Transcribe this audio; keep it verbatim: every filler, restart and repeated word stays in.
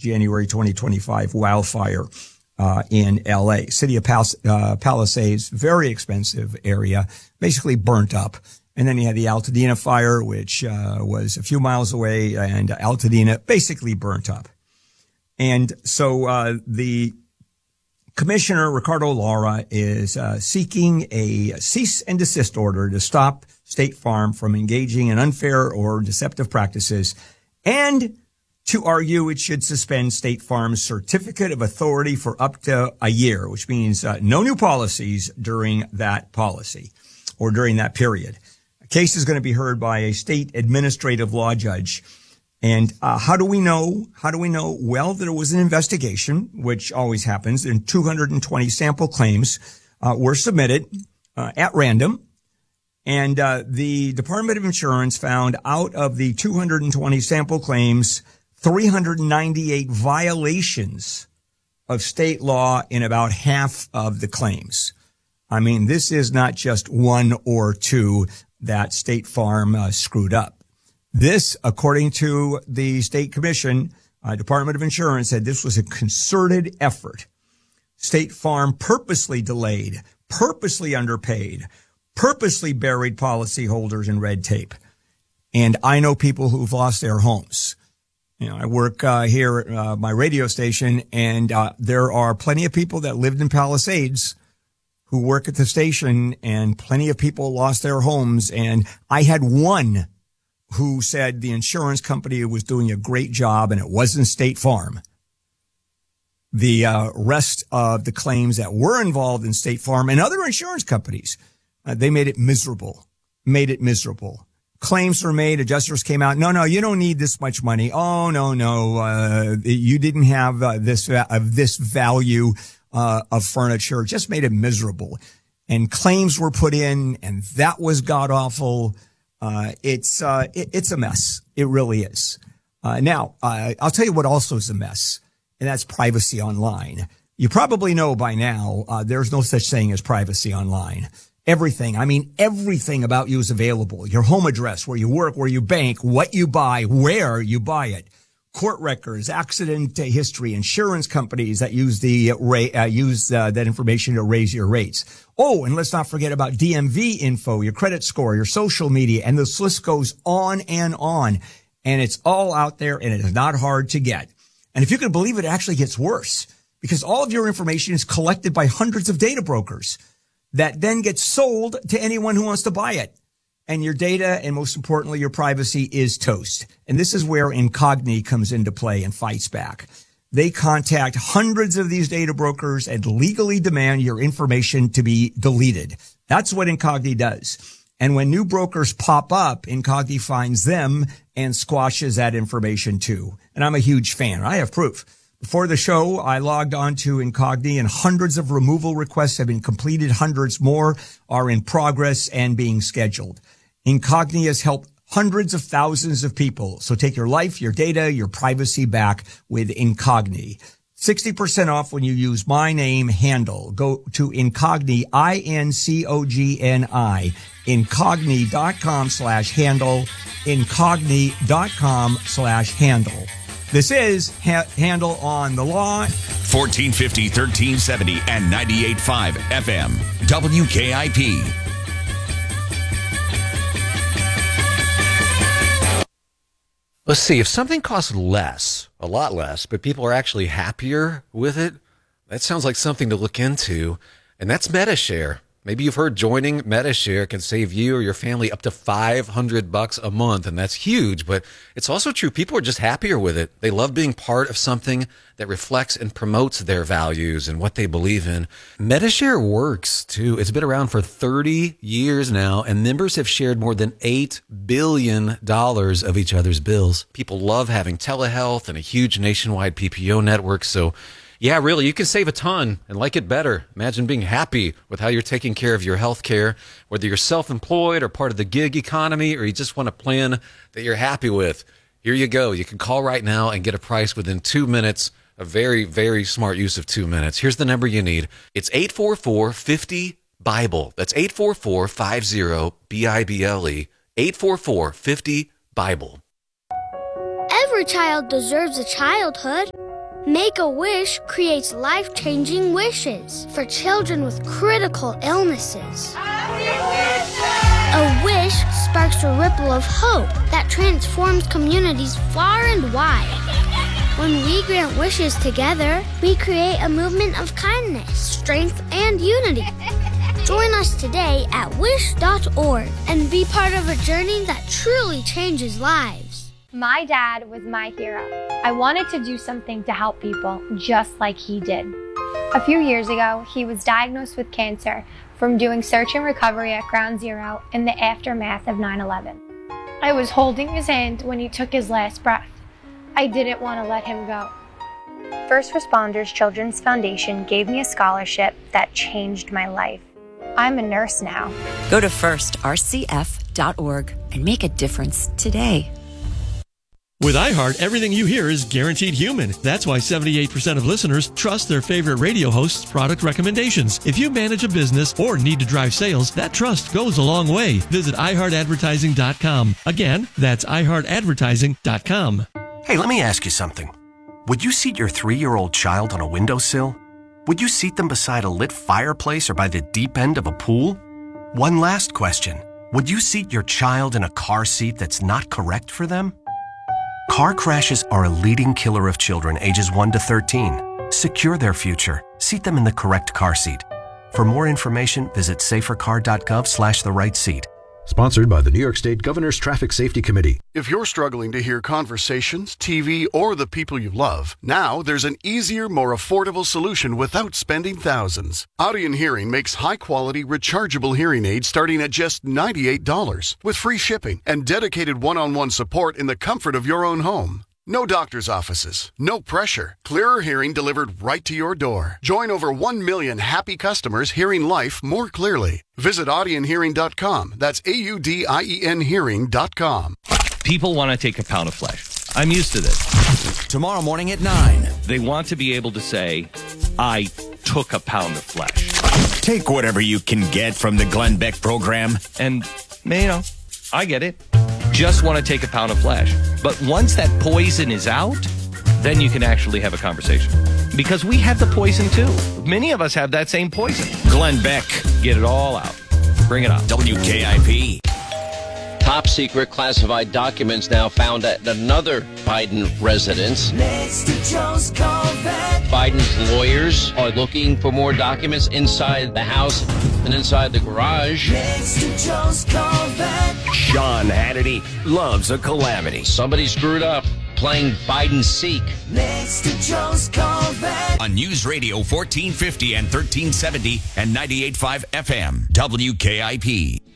January twenty twenty-five wildfire uh, in L A. City of Pal- uh, Palisades, very expensive area, basically burnt up. And then you had the Altadena fire, which uh, was a few miles away, and Altadena basically burnt up. And so uh, the Commissioner, Ricardo Lara, is uh, seeking a cease and desist order to stop State Farm from engaging in unfair or deceptive practices, and to argue it should suspend State Farm's certificate of authority for up to a year, which means uh, no new policies during that policy or during that period. The case is going to be heard by a state administrative law judge. And uh, how do we know? How do we know? Well, there was an investigation, which always happens, and two hundred twenty sample claims uh, were submitted uh, at random. And uh, the Department of Insurance found out of the two hundred twenty sample claims, three hundred ninety-eight violations of state law in about half of the claims. I mean, this is not just one or two that State Farm uh, screwed up. This, according to the State Commission, uh, Department of Insurance, said this was a concerted effort. State Farm purposely delayed, purposely underpaid, purposely buried policyholders in red tape. And I know people who've lost their homes. You know, I work uh, here at uh, my radio station, and uh, there are plenty of people that lived in Palisades who work at the station, and plenty of people lost their homes. And I had one who said the insurance company was doing a great job and it wasn't State Farm. The uh, rest of the claims that were involved in State Farm and other insurance companies, uh, they made it miserable, made it miserable. Claims were made, adjusters came out. No, no, you don't need this much money. Oh, no, no, uh, you didn't have uh, this, uh, this value uh, of furniture. Just made it miserable. And claims were put in, and that was god awful. Uh, it's, uh, it, it's a mess. It really is. Uh, now, uh, I'll tell you what also is a mess, and that's privacy online. You probably know by now, uh, there's no such thing as privacy online. Everything, I mean, everything about you is available. Your home address, where you work, where you bank, what you buy, where you buy it. Court records, accident history, insurance companies that use the uh, use uh, that information to raise your rates. Oh, and let's not forget about D M V info, your credit score, your social media, and the list goes on and on. And it's all out there, and it is not hard to get. And if you can believe it, it actually gets worse, because all of your information is collected by hundreds of data brokers that then gets sold to anyone who wants to buy it. And your data, and most importantly, your privacy, is toast. And this is where Incogni comes into play and fights back. They contact hundreds of these data brokers and legally demand your information to be deleted. That's what Incogni does. And when new brokers pop up, Incogni finds them and squashes that information too. And I'm a huge fan. I have proof. Before the show, I logged on to Incogni, and hundreds of removal requests have been completed. Hundreds more are in progress and being scheduled. Incogni has helped hundreds of thousands of people. So take your life, your data, your privacy back with Incogni. sixty percent off when you use my name, Handel. Go to Incogni, I N C O G N I, Incogni.com slash Handel, Incogni.com slash Handel. This is ha- Handel on the Law. fourteen fifty, thirteen seventy, and ninety-eight point five F M. W K I P. Let's see, if something costs less, a lot less, but people are actually happier with it, that sounds like something to look into, and that's Medi-Share. Maybe you've heard joining Medi-Share can save you or your family up to five hundred bucks a month, and that's huge, but it's also true. People are just happier with it. They love being part of something that reflects and promotes their values and what they believe in. Medi-Share works, too. It's been around for thirty years now, and members have shared more than eight billion dollars of each other's bills. People love having telehealth and a huge nationwide P P O network, so yeah, really, you can save a ton and like it better. Imagine being happy with how you're taking care of your health care, whether you're self-employed or part of the gig economy, or you just want a plan that you're happy with. Here you go. You can call right now and get a price within two minutes. A very, very smart use of two minutes. Here's the number you need. It's eight four four, five zero, BIBLE. That's eight four four, five zero, B I B L E. eight four four, five zero, BIBLE. Every child deserves a childhood. Make-A-Wish creates life-changing wishes for children with critical illnesses. A wish sparks a ripple of hope that transforms communities far and wide. When we grant wishes together, we create a movement of kindness, strength, and unity. Join us today at wish dot org and be part of a journey that truly changes lives. My dad was my hero. I wanted to do something to help people just like he did. A few years ago, he was diagnosed with cancer from doing search and recovery at Ground Zero in the aftermath of nine eleven. I was holding his hand when he took his last breath. I didn't want to let him go. First Responders Children's Foundation gave me a scholarship that changed my life. I'm a nurse now. Go to first r c f dot org and make a difference today. With iHeart, everything you hear is guaranteed human. That's why seventy-eight percent of listeners trust their favorite radio host's product recommendations. If you manage a business or need to drive sales, that trust goes a long way. Visit i heart advertising dot com. Again, that's i heart advertising dot com. Hey, let me ask you something. Would you seat your three-year-old child on a windowsill? Would you seat them beside a lit fireplace or by the deep end of a pool? One last question. Would you seat your child in a car seat that's not correct for them? Car crashes are a leading killer of children ages one to thirteen. Secure their future. Seat them in the correct car seat. For more information, visit safer car dot gov slash the right seat. Sponsored by the New York State Governor's Traffic Safety Committee. If you're struggling to hear conversations, T V, or the people you love, now there's an easier, more affordable solution without spending thousands. Audion Hearing makes high-quality, rechargeable hearing aids starting at just ninety-eight dollars with free shipping and dedicated one-on-one support in the comfort of your own home. No doctor's offices, no pressure. Clearer hearing delivered right to your door. Join over one million happy customers hearing life more clearly. Visit audion hearing dot com. That's A U D I E N hearing dot com. People want to take a pound of flesh. I'm used to this. Tomorrow morning at nine. They want to be able to say, I took a pound of flesh. Take whatever you can get from the Glenn Beck program. And, you know, I get it. Just want to take a pound of flesh. But once that poison is out, then you can actually have a conversation. Because we have the poison too. Many of us have that same poison. Glenn Beck. Get it all out. Bring it on. W K I P. Top secret classified documents now found at another Biden residence. Next to Joe's Corvette. Biden's lawyers are looking for more documents inside the house and inside the garage. Next to Joe's Corvette. Sean Hannity loves a calamity. Somebody screwed up playing Biden Seek. Next to Joe's Corvette. On News Radio fourteen fifty and thirteen seventy and ninety-eight point five F M. W K I P.